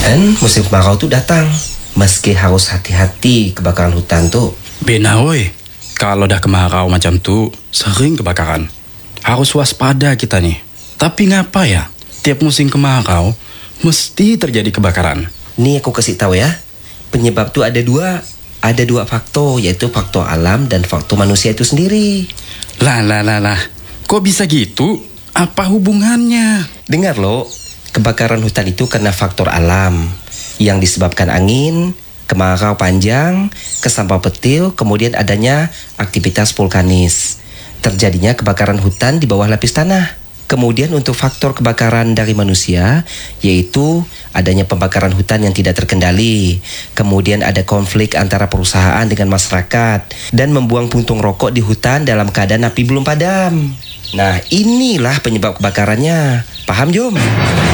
Dan musim kemarau tuh datang. Meski harus hati-hati kebakaran hutan tuh. Bena woi, kalau dah kemarau macam tuh sering kebakaran. Harus waspada kita nih. Tapi ngapa ya? Tiap musim kemarau mesti terjadi kebakaran. Nih aku kasih tahu ya. Penyebab tuh ada dua. Ada dua faktor, yaitu faktor alam dan faktor manusia itu sendiri. Lah. Kok bisa gitu? Apa hubungannya? Dengar loh, kebakaran hutan itu karena faktor alam yang disebabkan angin, kemarau panjang, kesampah petir, kemudian adanya aktivitas vulkanis. Terjadinya kebakaran hutan di bawah lapis tanah. Kemudian untuk faktor kebakaran dari manusia, yaitu adanya pembakaran hutan yang tidak terkendali. Kemudian ada konflik antara perusahaan dengan masyarakat dan membuang puntung rokok di hutan dalam keadaan api belum padam. Nah, inilah penyebab kebakarannya. Paham, Jom?